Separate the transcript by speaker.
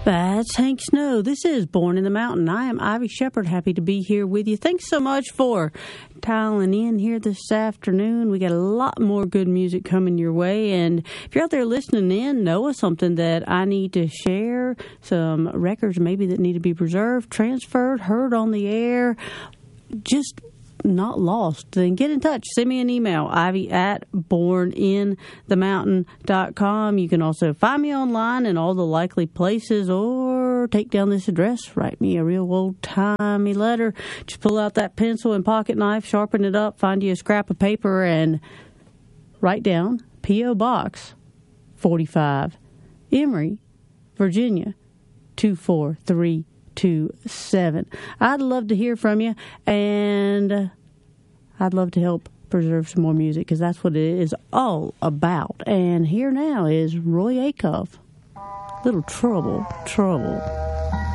Speaker 1: That's Hank Snow. This is Born in the Mountain. I am Ivy Shepard, happy to be here with you. Thanks so much for dialing in here this afternoon. We got a lot more good music coming your way, and if you're out there listening in, know of something that I need to share, some records maybe that need to be preserved, transferred, heard on the air, just not lost, then get in touch. Send me an email, ivy@borninthemountain.com. You can also find me online in all the likely places, or take down this address, write me a real old-timey letter. Just pull out that pencil and pocket knife, sharpen it up, find you a scrap of paper, and write down P.O. Box 45, Emory, Virginia, 24327. I'd love to hear from you, and I'd love to help preserve some more music, because that's what it is all about. And here now is Roy Acuff, Little Trouble.